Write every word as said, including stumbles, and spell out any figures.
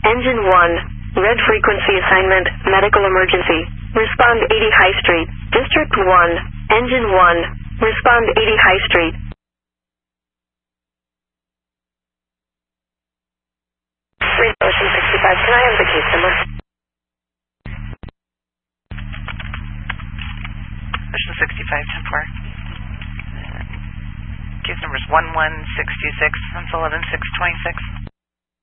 Engine one, red frequency assignment, medical emergency. Respond eighty High Street. District one, Engine one, respond eighty High Street. Ocean sixty-five, can I have the case number? Ocean sixty-five, ten four. Case number is one one six two six. That's eleven six twenty-six.